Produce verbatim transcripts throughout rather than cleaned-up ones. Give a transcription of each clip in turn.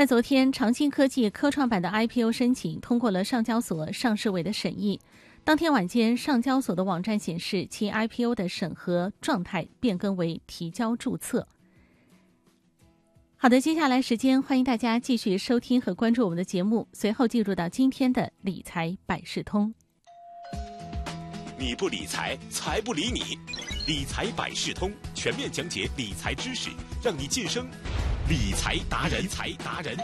在昨天，长兴科技科创板的 I P O 申请通过了上交所上市委的审议。当天晚间，上交所的网站显示，其 I P O 的审核状态变更为提交注册。好的，接下来时间欢迎大家继续收听和关注我们的节目，随后进入到今天的理财百事通。 你不理财，财不理你。理财百事通全面讲解理财知识，让你晋升理财达人。理财达人。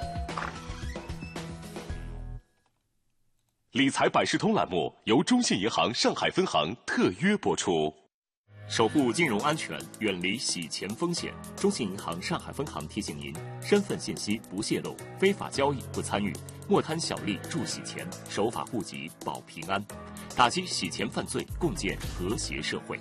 理财百事通栏目由中信银行上海分行特约播出。守护金融安全，远离洗钱风险。中信银行上海分行提醒您：身份信息不泄露，非法交易不参与，莫贪小利助洗钱，守法护己保平安，打击洗钱犯罪，共建和谐社会。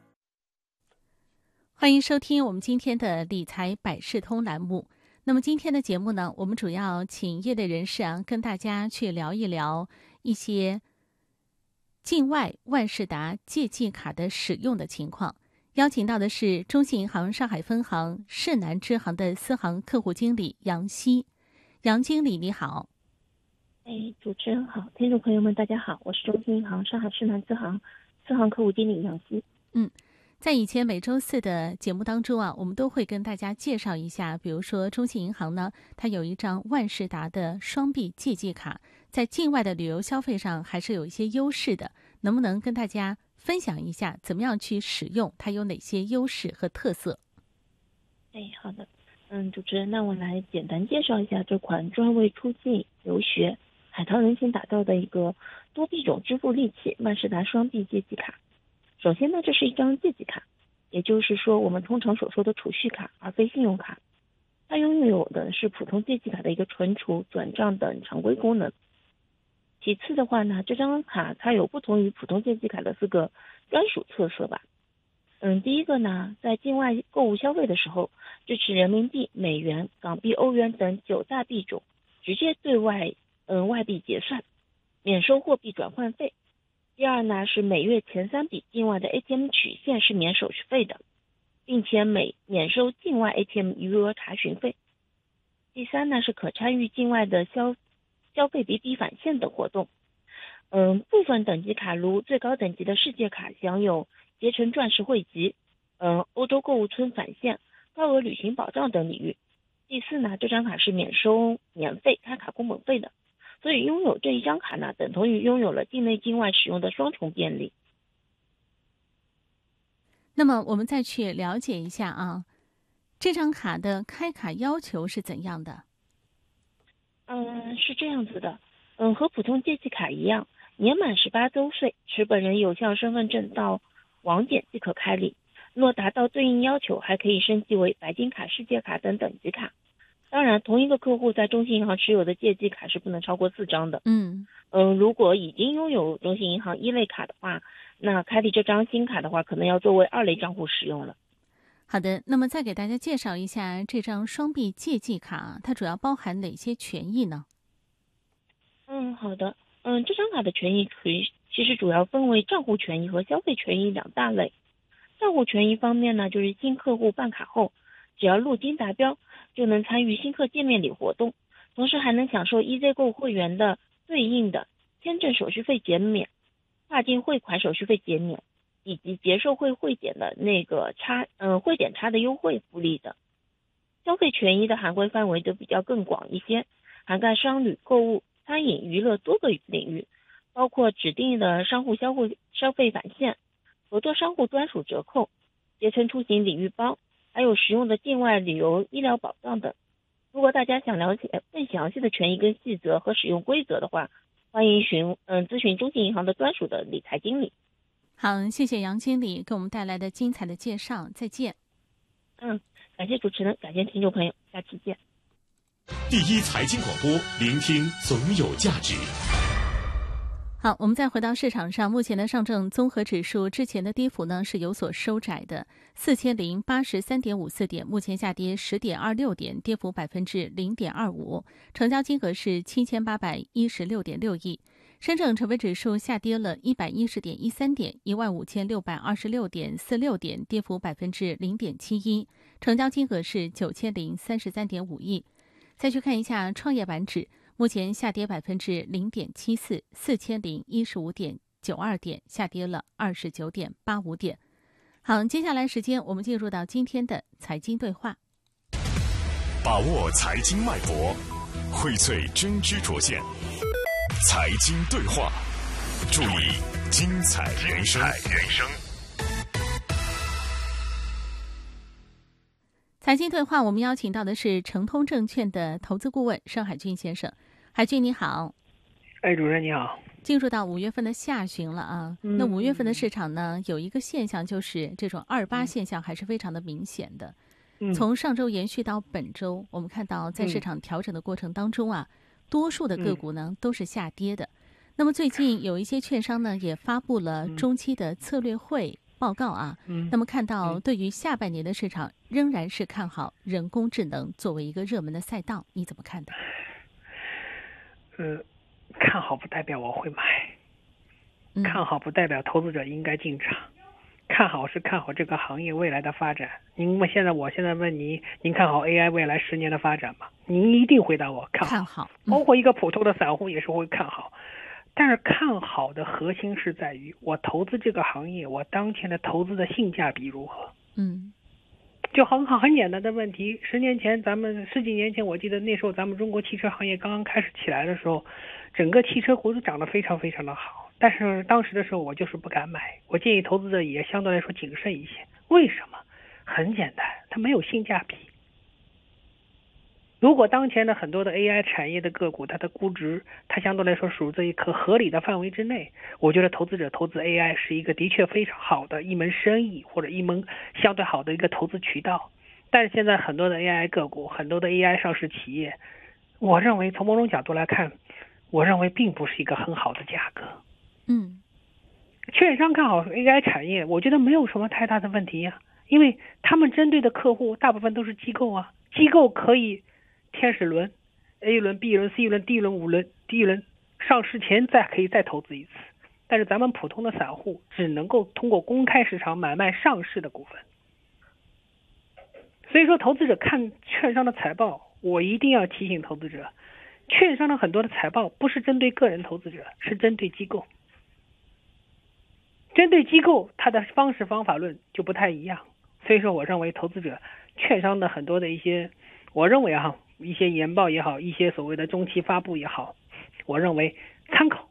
欢迎收听我们今天的理财百事通栏目。那么今天的节目呢，我们主要请业内人士啊，跟大家去聊一聊一些境外万事达借记卡的使用的情况。邀请到的是中信银行上海分行市南支行的私行客户经理杨希。杨经理你好。 哎，主持人好，听众朋友们大家好，我是中信银行上海市南支行私行客户经理杨希。 嗯。在以前每周四的节目当中啊，我们都会跟大家介绍一下，比如说中信银行呢，它有一张万事达的双币借记卡，在境外的旅游消费上还是有一些优势的，能不能跟大家分享一下怎么样去使用，它有哪些优势和特色？ 哎，好的，嗯，主持人，那我来简单介绍一下这款专为出境留学海淘人群打造的一个多币种支付利器万事达双币借记卡。首先呢，这是一张借记卡，也就是说我们通常所说的储蓄卡，而非信用卡。它拥有的是普通借记卡的一个存储、转账等常规功能。其次的话呢，这张卡它有不同于普通借记卡的四个专属特色吧。嗯，第一个呢，在境外购物消费的时候，支持人民币、美元、港币、欧元等九大币种直接对外嗯外币结算，免收货币转换费。第二呢，是每月前三笔境外的 A T M 取现是免手续费的，并且每免收境外 A T M 余额查询费。第三呢，是可参与境外的消消费比抵返现等活动。嗯，部分等级卡如最高等级的世界卡享有携程钻石汇集、嗯欧洲购物村返现、高额旅行保障等礼遇。第四呢，这张卡是免收年费、开卡工本费的。所以拥有这一张卡呢，等同于拥有了境内境外使用的双重便利。 那么我们再去了解一下啊，这张卡的开卡要求是怎样的？ 嗯，是这样子的，嗯，和普通借记卡一样，年满十八周岁，持本人有效身份证到网点即可开立。若达到对应要求，还可以升级为白金卡、世界卡等等级卡。当然，同一个客户在中信银行持有的借记卡是不能超过四张的。 嗯嗯，如果已经拥有中信银行一类卡的话，那开立这张新卡的话，可能要作为二类账户使用了。 好的，那么再给大家介绍一下这张双币借记卡，它主要包含哪些权益呢？ 嗯，好的。嗯，这张卡的权益其实主要分为账户权益和消费权益两大类。账户权益方面呢，就是新客户办卡后，只要入金达标，就能参与新客见面礼活动，同时还能享受 E Z 购会员的对应的签证手续费减免、跨境汇款手续费减免，以及结售汇汇点的那个差嗯汇点差的优惠福利的。消费权益的涵盖范围就比较更广一些，涵盖商旅、购物、餐饮、娱乐多个领域，包括指定的商户消费消费返现、合作商户专属折扣、携程出行礼遇包，还有实用的境外旅游医疗保障等。如果大家想了解更详细的权益跟细则和使用规则的话，欢迎询嗯咨询中信银行的专属的理财经理。 好，谢谢杨经理给我们带来的精彩的介绍，再见。 嗯，感谢主持人，感谢听众朋友，下期见。 第一财经广播，聆听总有价值。 好，我们再回到市场上，目前的上证综合指数之前的跌幅呢是有所收窄的，四千零八十三点五四点，目前下跌十点二六点，跌幅百分之零点二五，成交金额是七千八百一十六点六亿。深证成分指数下跌了一百一十点一三点，一万五千六百二十六点四六点，跌幅百分之零点七一，成交金额是九千零三十三点五亿。 再去看一下创业板指，目前下跌百分之零点七四，四千零一十五点九二点，下跌了二十九点八五点。好，接下来时间我们进入到今天的财经对话， 把握财经脉搏，荟萃真知灼见，财经对话，注意精彩人生。 财经对话，我们邀请到的是诚通证券的投资顾问盛海军先生。海军你好。 哎，主任你好。 进入到五月份的下旬了啊，嗯、那五月份的市场呢，有一个现象就是这种二八现象还是非常的明显的。嗯、从上周延续到本周，我们看到在市场调整的过程当中啊，嗯、多数的个股呢、嗯、都是下跌的。那么最近有一些券商呢也发布了中期的策略会报告啊，嗯、那么看到对于下半年的市场仍然是看好人工智能作为一个热门的赛道，你怎么看的？ 呃，看好不代表我会买，嗯、看好不代表投资者应该进场，看好是看好这个行业未来的发展。您问现在，我现在问您，您看好 A I 未来十年的发展吗？您一定回答我看好， 看好， 嗯、包括一个普通的散户也是会看好。但是看好的核心是在于我投资这个行业，我当前的投资的性价比如何？ 嗯， 就很好很简单的问题。十年前，咱们十几年前，我记得那时候咱们中国汽车行业刚刚开始起来的时候，整个汽车股都涨得非常非常的好。但是当时的时候，我就是不敢买。我建议投资者也相对来说谨慎一些。为什么？很简单，它没有性价比。如果当前的很多的 A I 产业的个股，它的估值，它相对来说属在一可合理的范围之内，我觉得投资者投资 A I 是一个的确非常好的一门生意，或者一门相对好的一个投资渠道。但是现在很多的 A I 个股，很多的 A I 上市企业，我认为从某种角度来看，我认为并不是一个很好的价格。 嗯， 券商看好 A I 产业，我觉得没有什么太大的问题呀、啊，因为他们针对的客户大部分都是机构啊，机构可以天使轮 A 轮 B 轮 C 轮 D 轮五轮 D 轮上市前再可以再投资一次，但是咱们普通的散户只能够通过公开市场买卖上市的股份。所以说投资者看券商的财报，我一定要提醒投资者，券商的很多的财报不是针对个人投资者，是针对机构。针对机构，它的方式方法论就不太一样。所以说我认为投资者券商的很多的一些，我认为啊一些研报也好，一些所谓的中期发布也好，我认为参考